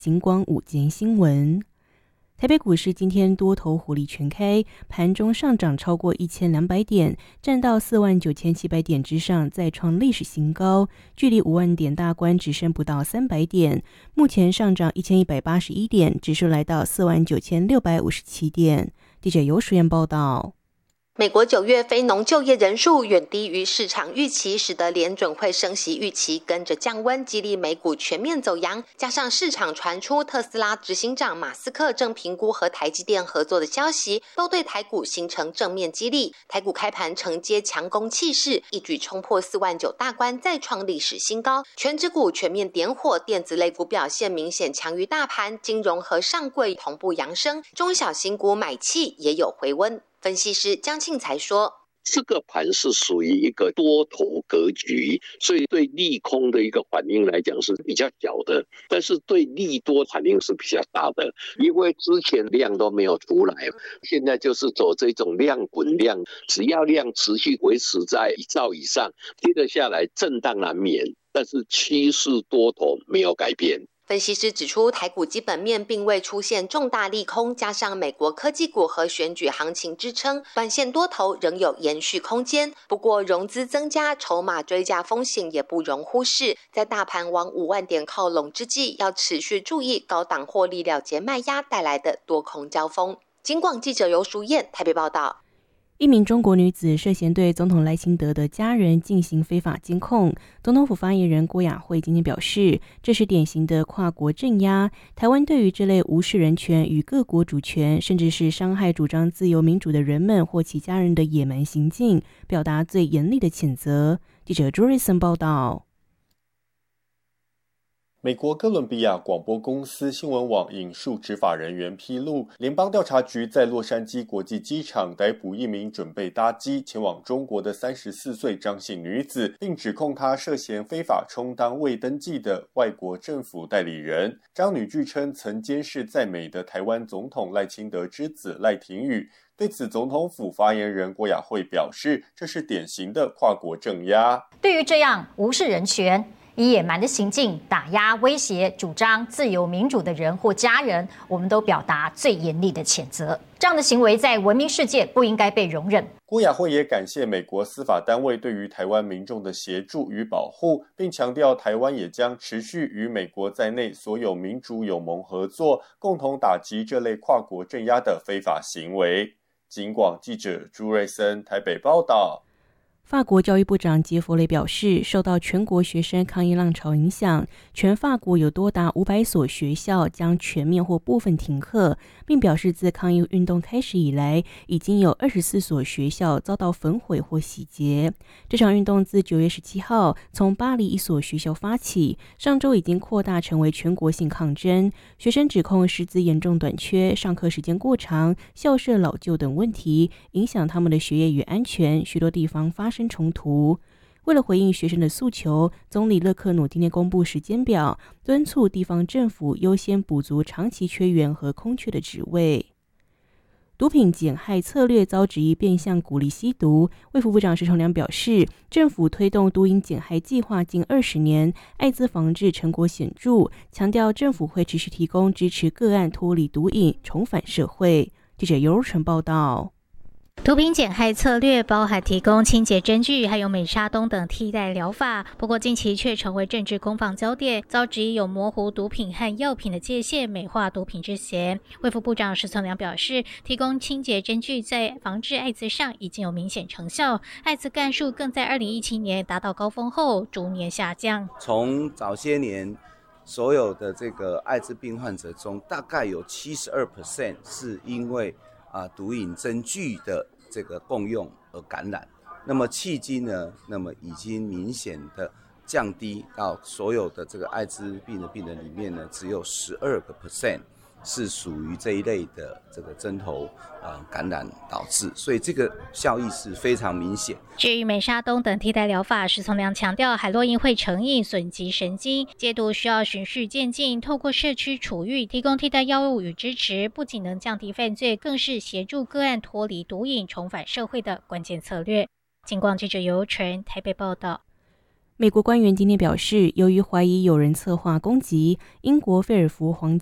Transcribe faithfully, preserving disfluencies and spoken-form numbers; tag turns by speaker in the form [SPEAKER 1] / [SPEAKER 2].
[SPEAKER 1] 警广午间新闻。台北股市今天多头火力全开，盘中上涨超过一千两百点，站到四万九千七百点之上，再创历史新高，距离五万点大关只剩不到三百点。目前上涨一千一百八十一点，指数来到四万九千六百五十七点。记者游淑燕报道。
[SPEAKER 2] 美国九月非农就业人数远低于市场预期，使得联准会升息预期跟着降温，激励美股全面走扬。加上市场传出特斯拉执行长马斯克正评估和台积电合作的消息，都对台股形成正面激励。台股开盘承接强攻气势，一举冲破四万九大关，再创历史新高。全指股全面点火，电子类股表现明显强于大盘，金融和上柜同步扬升，中小型股买气也有回温。分析师江庆才说，
[SPEAKER 3] 这个盘是属于一个多头格局，所以对利空的一个反应来讲是比较小的，但是对利多反应是比较大的，因为之前量都没有出来，现在就是走这种量滚量，只要量持续维持在一兆以上，接着下来震荡难免，但是趋势多头没有改变。
[SPEAKER 2] 分析师指出，台股基本面并未出现重大利空，加上美国科技股和选举行情支撑，短线多头仍有延续空间。不过融资增加，筹码追加风险也不容忽视。在大盘往五万点靠拢之际，要持续注意高档获利了结卖压带来的多空交锋。警广记者游淑燕台北报道。
[SPEAKER 1] 一名中国女子涉嫌对总统赖清德的家人进行非法监控。总统府发言人郭雅慧今天表示，这是典型的跨国镇压，台湾对于这类无视人权与各国主权，甚至是伤害主张自由民主的人们或其家人的野蛮行径，表达最严厉的谴责。记者朱瑞森报道。
[SPEAKER 4] 美国哥伦比亚广播公司新闻网引述执法人员披露，联邦调查局在洛杉矶国际机场逮捕一名准备搭机前往中国的三十四岁张姓女子，并指控她涉嫌非法充当未登记的外国政府代理人。张女据称曾监视在美的台湾总统赖清德之子赖廷宇。对此，总统府发言人郭雅慧表示，这是典型的跨国镇压。
[SPEAKER 5] 对于这样无视人权、以野蛮的行径打压、威胁主张自由民主的人或家人，我们都表达最严厉的谴责。这样的行为在文明世界不应该被容忍。
[SPEAKER 4] 郭雅慧也感谢美国司法单位对于台湾民众的协助与保护，并强调台湾也将持续与美国在内所有民主友盟合作，共同打击这类跨国镇压的非法行为。警广记者朱瑞森台北报道。
[SPEAKER 1] 法国教育部长杰弗雷表示，受到全国学生抗议浪潮影响，全法国有多达五百所学校将全面或部分停课，并表示自抗议运动开始以来，已经有二十四所学校遭到焚毁或洗劫。这场运动自九月十七号从巴黎一所学校发起，上周已经扩大成为全国性抗争。学生指控师资严重短缺、上课时间过长、校舍老旧等问题，影响他们的学业与安全，许多地方发生冲突。为了回应学生的诉求，总理勒克努今天公布时间表，敦促地方政府优先补足长期缺员和空缺的职位。毒品减害策略遭质疑变相鼓励吸毒，卫福部长石崇良表示，政府推动毒瘾减害计划近二十年，艾滋防治成果显著，强调政府会持续提供支持个案脱离毒瘾，重返社会。记者尤如成报道。
[SPEAKER 6] 毒品减害策略包含提供清洁针具还有美沙酮等替代疗法，不过近期却成为政治攻防焦点，遭质疑有模糊毒品和药品的界限，美化毒品之嫌。卫福部长石崇良表示，提供清洁针具在防治艾滋上已经有明显成效，艾滋个案数更在二零一七年达到高峰后逐年下降。
[SPEAKER 7] 从早些年所有的这个艾滋病患者中，大概有 百分之七十二 是因为啊，毒瘾针具的这个共用而感染，那么迄今呢，那么已经明显的降低到所有的这个艾滋病的病人里面呢，只有 百分之十二 是属于这一类的这个针头呃感染导致，所以这个效益是非常明显。
[SPEAKER 6] 至于美沙酮等替代疗法，石崇良强调，海洛因会成瘾，损及神经，戒毒需要循序渐进，透过社区处遇，提供替代药物与支持，不仅能降低犯罪，更是协助个案脱离毒瘾、重返社会的关键策略。警广记者尤纯台北报道。
[SPEAKER 1] 美国官员今天表示，由于怀疑有人策划攻击英国菲尔福皇